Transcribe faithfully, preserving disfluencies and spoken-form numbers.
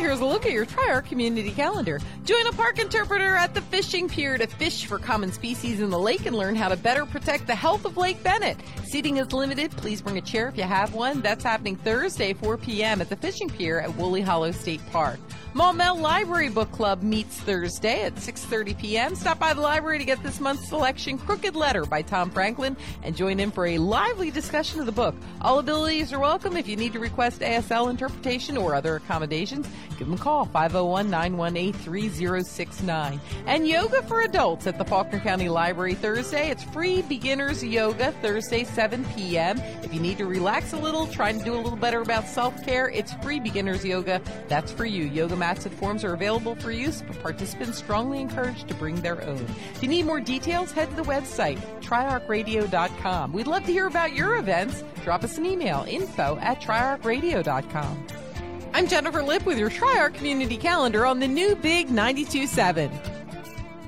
here's a look at your Tri-Arc community calendar. Join a park interpreter at the fishing pier to fish for common species in the lake and learn how to better protect the health of Lake Bennett. Seating is limited. Please bring a chair if you have one. That's happening Thursday, four p.m. at the fishing pier at Woolly Hollow State Park. Maumelle Library Book Club meets Thursday at six thirty p.m. Stop by the library to get this month's selection, Crooked Letter by Tom Franklin, and join in for a lively discussion of the book. All abilities are welcome. If you need to request A S L interpretation or other accommodations, give them a call, five oh one, nine one eight, three oh six nine. And yoga for adults at the Faulkner County Library Thursday. It's free beginners yoga Thursday, seven p.m. If you need to relax a little, trying to do a little better about self-care, it's free beginners yoga. That's for you. Yoga mats and forms are available for use, but participants strongly encouraged to bring their own. If you need more details, head to the website, tri arc radio dot com. We'd love to hear about your events. Drop us an email, info at tri arc radio dot com. I'm Jennifer Lipp with your Tri-Arc Community Calendar on the new Big ninety-two point seven.